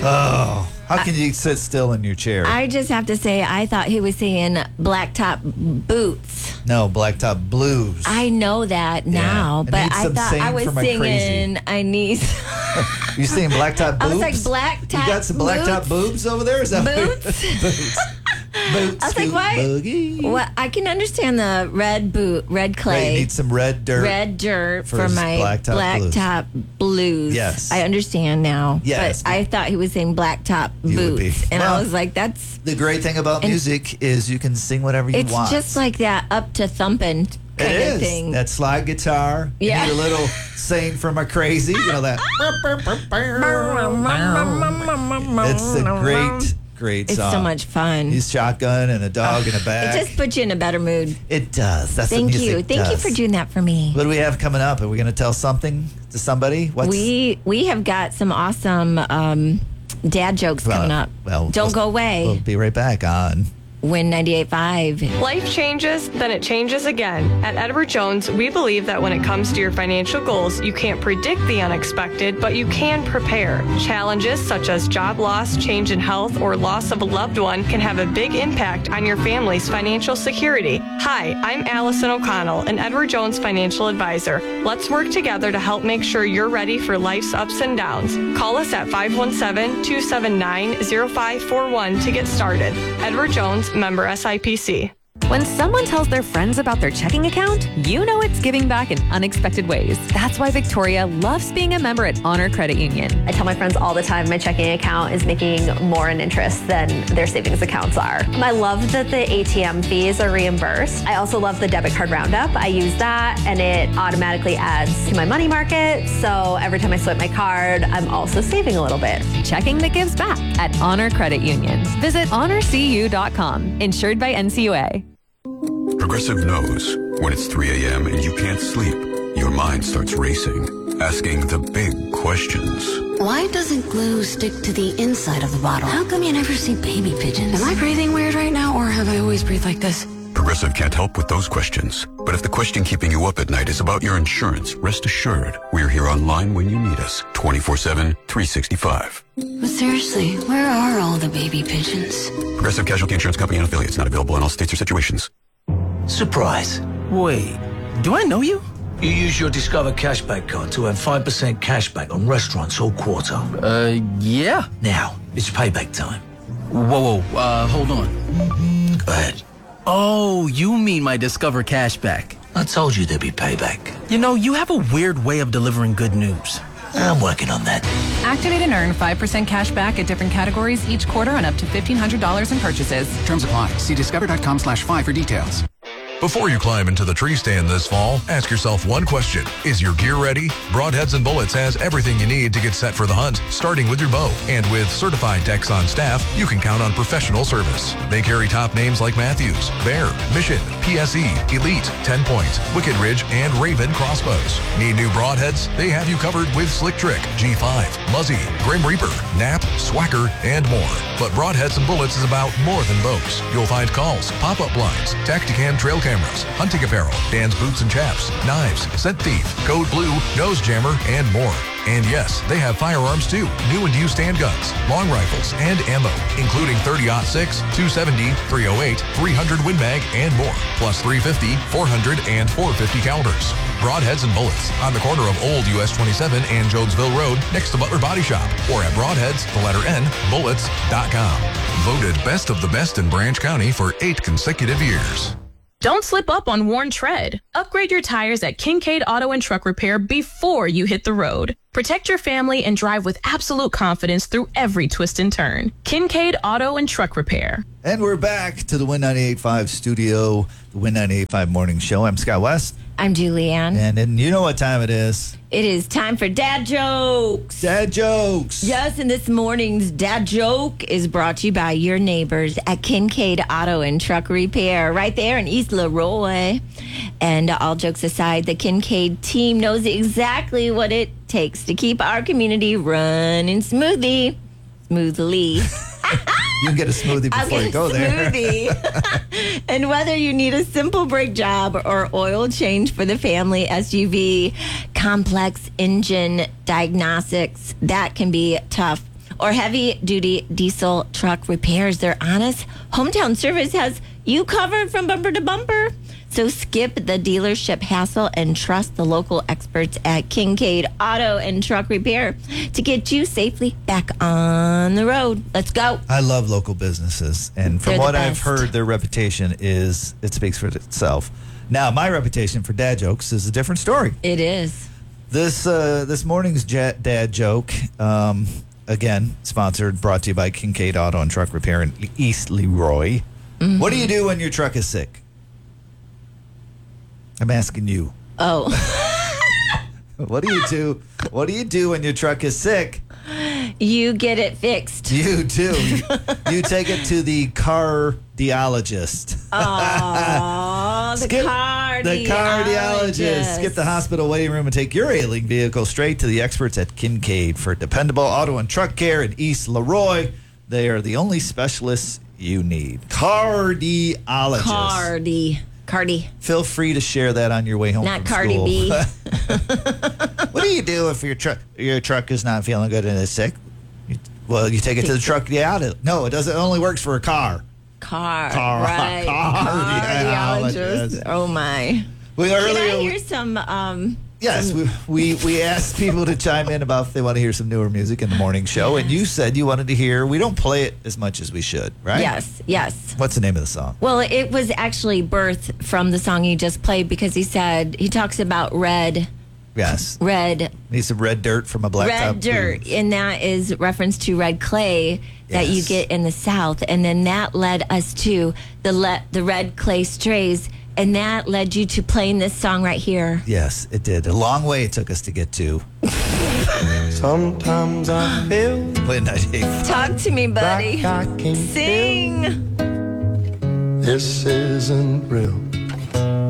Oh, how can you sit still in your chair? I just have to say, I thought he was saying blacktop boots. No, blacktop blues. I know that now, And but need I some thought I sane was for my crazy. singing. I need You saying blacktop boobs? I was like blacktop. You got some blacktop boobs over there? Is that Boots? boots? Boots. I was like, scoot, what? boogie. Well, I can understand the red Right, clay. you need some red dirt. Red dirt for for his my blacktop blues. Yes. I understand now. Yes. But I thought he was saying blacktop You would be. boots. And Well, I was like, that's... The great thing about music is you can sing whatever you It's want. just like that up to thumping kind It of is. thing. That slide guitar. Yeah. You need a little sing for my crazy. You know that. It's a great It's song. so much fun. He's shotgun and a dog in a bag. It just puts you in a better mood. It does. That's Thank what music you. Thank you does. for doing that for me. What do we have coming up? Are we going to tell something to somebody? We have got some awesome dad jokes coming up. Well, Don't go away. We'll be right back on Win 98.5. Life changes, then it changes again. At Edward Jones, we believe that when it comes to your financial goals, you can't predict the unexpected, but you can prepare. Challenges such as job loss, change in health, or loss of a loved one can have a big impact on your family's financial security. Hi, I'm Allison O'Connell, an Edward Jones financial advisor. Let's work together to help make sure you're ready for life's ups and downs. Call us at 517-279-0541 to get started. Edward Jones, member SIPC. When someone tells their friends about their checking account, you know it's giving back in unexpected ways. That's why Victoria loves being a member at Honor Credit Union. I tell my friends all the time my checking account is making more in interest than their savings accounts are. I love that the ATM fees are reimbursed. I also love the debit card roundup. I use that and it automatically adds to my money market. So every time I swipe my card, I'm also saving a little bit. Checking that gives back at Honor Credit Union. Visit honorcu.com. Insured by NCUA. Progressive knows when it's 3 a.m. and you can't sleep, your mind starts racing, asking the big questions. Why doesn't glue stick to the inside of the bottle? How come you never see baby pigeons? Am I breathing weird right now, or have I always breathed like this? Progressive can't help with those questions. But if the question keeping you up at night is about your insurance, rest assured, we're here online when you need us, 24/7, 365. But seriously, where are all the baby pigeons? Progressive Casualty Insurance Company and affiliates, not available in all states or situations. Surprise. Wait, do I know you? You use your Discover Cashback card to earn 5% cashback on restaurants all quarter. Yeah. Now, it's payback time. Whoa, hold on. Go ahead. Oh, you mean my Discover Cashback. I told you there'd be payback. You know, you have a weird way of delivering good news. I'm working on that. Activate and earn 5% cash back at different categories each quarter on up to $1,500 in purchases. Terms apply. See discover.com/5 for details. Before you climb into the tree stand this fall, ask yourself one question. Is your gear ready? Broadheads and Bullets has everything you need to get set for the hunt, starting with your bow. And with certified techs on staff, you can count on professional service. They carry top names like Matthews, Bear, Mission, PSE, Elite, 10 Point, Wicked Ridge, and Raven crossbows. Need new broadheads? They have you covered with Slick Trick, G5, Muzzy, Grim Reaper, Nap, Swacker, and more. But Broadheads and Bullets is about more than bows. You'll find calls, pop-up blinds, Tacticam trail cameras, hunting apparel, Dan's boots and chaps, knives, scent thief, code blue, nose jammer, and more. And yes, they have firearms too, new and used handguns, long rifles, and ammo, including 30-06, 270, 308, 300 Win Mag, and more, plus 350, 400, and 450 calibers. Broadheads and Bullets, on the corner of Old US 27 and Jonesville Road, next to Butler Body Shop, or at broadheads, the letter N, bullets.com. Voted best of the best in Branch County for 8 consecutive years. Don't slip up on worn tread. Upgrade your tires at Kincaid Auto and Truck Repair before you hit the road. Protect your family and drive with absolute confidence through every twist and turn. Kincaid Auto and Truck Repair. And we're back to the Win 98.5 studio, the Win 98.5 morning show. I'm Scott West. I'm Julianne. And you know what time it is. It is time for Dad Jokes. Dad Jokes. Yes, and this morning's Dad Joke is brought to you by your neighbors at Kincaid Auto and Truck Repair, right there in East Leroy. And all jokes aside, the Kincaid team knows exactly what it takes to keep our community running smoothly. You can get a smoothie before you go there. Smoothie. And whether you need a simple brake job or oil change for the family SUV, complex engine diagnostics, that can be tough. or heavy-duty diesel truck repairs. Their honest hometown service has you covered from bumper to bumper. So skip the dealership hassle and trust the local experts at Kincaid Auto and Truck Repair to get you safely back on the road. Let's go. I love local businesses, and from They're the what I've best. heard, their reputation it speaks for itself. Now, my reputation for dad jokes is a different story. It is. This morning's dad joke, again, brought to you by Kincaid Auto and Truck Repair in East Leroy. Mm-hmm. What do you do when your truck is sick? I'm asking you. Oh. What do you do? What do you do when your truck is sick? You get it fixed. You do. You take it to the cardiologist. Oh, the cardiologist. Skip the hospital waiting room and take your ailing vehicle straight to the experts at Kincaid for dependable auto and truck care in East Leroy. They are the only specialists you need. Cardiologist. Cardi. Feel free to share that on your way home Not from Cardi school. B. What do you do if your truck is not feeling good and is sick? You take it to the truck. No, it doesn't. It only works for a car. Right. Cardiologist. Oh my. Can I hear some? Yes, we asked people to chime in about if they want to hear some newer music in the morning show, and you said you wanted to hear. We don't play it as much as we should, right? Yes. What's the name of the song? Well, it was actually birthed from the song you just played because he talks about red. Yes. Red. Need some red dirt from a blacktop. Red dirt, and that is reference to red clay that you get in the South, and then that led us to the red clay strays. And that led you to playing this song right here. Yes, it did. A long way it took us to get to. Sometimes I feel Win-98. Talk to me, buddy. like I can Sing. This isn't real.